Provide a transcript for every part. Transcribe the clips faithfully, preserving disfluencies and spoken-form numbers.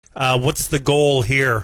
Uh, what's the goal here?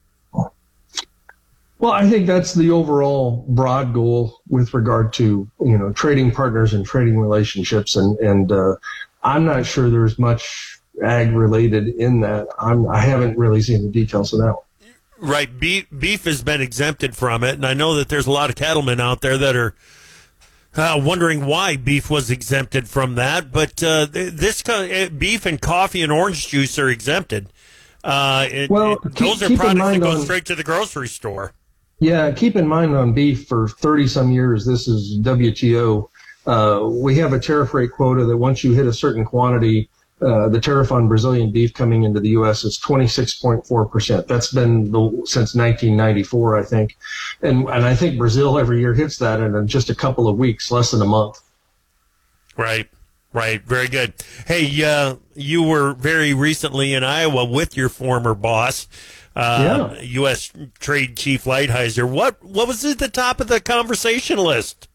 Well, I think that's the overall broad goal with regard to, you know, trading partners and trading relationships. And, and uh, I'm not sure there's much ag related in that. I'm, I haven't really seen the details of that one. Right. Beef, beef has been exempted from it. And I know that there's a lot of cattlemen out there that are uh, wondering why beef was exempted from that. But uh, this kind of, beef and coffee and orange juice are exempted. Uh, it, well, it, keep, those are keep products that go on, straight to the grocery store. Yeah, keep in mind on beef for thirty some years, this is W T O. Uh, we have a tariff rate quota that once you hit a certain quantity, uh, the tariff on Brazilian beef coming into the U S is twenty-six point four percent. That's been the, since nineteen ninety-four, I think. And, and I think Brazil every year hits that in just a couple of weeks, less than a month. Right. Right. Very good. Hey, uh, you were very recently in Iowa with your former boss. Uh, yeah. U S Trade Chief Lighthizer. What what was at the top of the conversation list?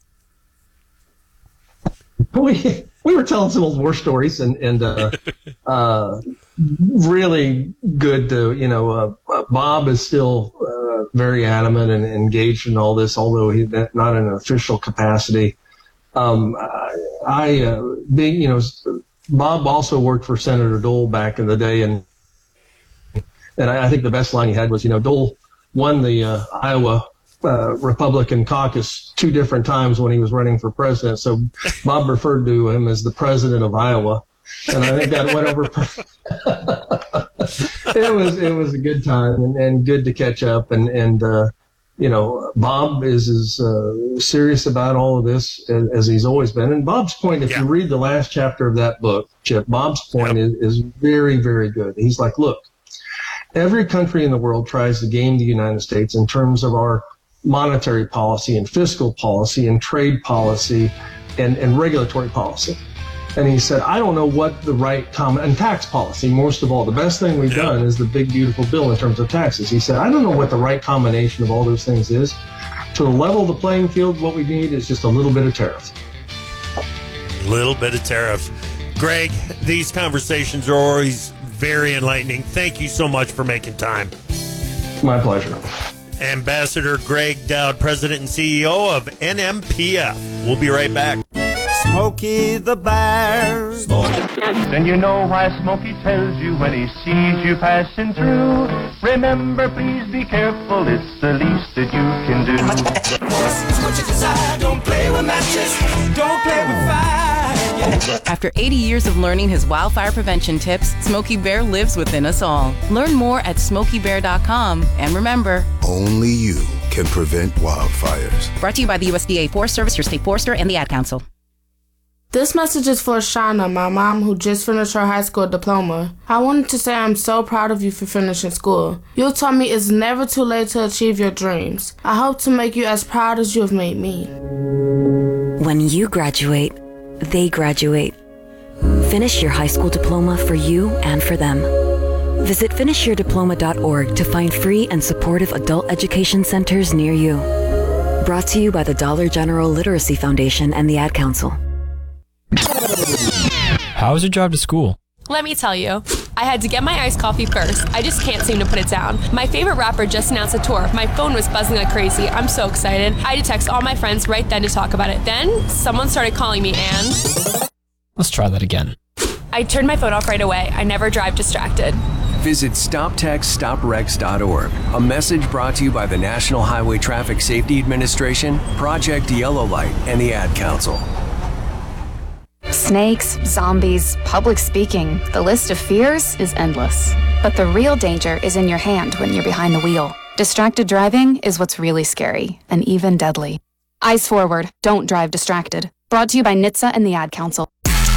We we were telling some old war stories and and uh, uh, really good to you know. Uh, Bob is still uh, very adamant and engaged in all this, although he's not in an official capacity. Um, I, I uh, being you know, Bob also worked for Senator Dole back in the day and. And I, I think the best line he had was, you know, Dole won the uh, Iowa uh, Republican caucus two different times when he was running for president. So Bob referred to him as the president of Iowa. And I think that went over. it was it was a good time and, and good to catch up. And, and uh, you know, Bob is as uh, serious about all of this as, as he's always been. And Bob's point, if yeah. you read the last chapter of that book, Chip, Bob's point yep. is, is very, very good. He's like, look, every country in the world tries to game the United States in terms of our monetary policy and fiscal policy and trade policy and, and regulatory policy. And he said, I don't know what the right common, and tax policy, most of all. The best thing we've yeah. done is the big, beautiful bill in terms of taxes. He said, I don't know what the right combination of all those things is. To level the playing field, what we need is just a little bit of tariff. A little bit of tariff. Greg, these conversations are always very enlightening. Thank you so much for making time. My pleasure. Ambassador Greg Dowd, President and C E O of N M P F. We'll be right back. Smokey the Bear. Then you know why Smokey tells you when he sees you passing through. Remember, please be careful, it's the least that you can do. Don't play with matches, don't play with fire. After eighty years of learning his wildfire prevention tips, Smokey Bear lives within us all. Learn more at smokey bear dot com. And remember, only you can prevent wildfires. Brought to you by the U S D A Forest Service, your state forester, and the Ad Council. This message is for Shauna, my mom, who just finished her high school diploma. I wanted to say I'm so proud of you for finishing school. You taught me it's never too late to achieve your dreams. I hope to make you as proud as you have made me. When you graduate, they graduate. Finish your high school diploma for you and for them. Visit finish your diploma dot org to find free and supportive adult education centers near you. Brought to you by the Dollar General Literacy Foundation and the Ad Council. How was your drive to school? Let me tell you, I had to get my iced coffee first. I just can't seem to put it down. My favorite rapper just announced a tour. My phone was buzzing like crazy. I'm so excited. I had to text all my friends right then to talk about it. Then, someone started calling me and... Let's try that again. I turned my phone off right away. I never drive distracted. Visit stop text stop wrecks dot org. A message brought to you by the National Highway Traffic Safety Administration, Project Yellow Light, and the Ad Council. Snakes, zombies, public speaking, the list of fears is endless. But the real danger is in your hand when you're behind the wheel. Distracted driving is what's really scary, and even deadly. Eyes forward, don't drive distracted. Brought to you by N H T S A and the Ad Council.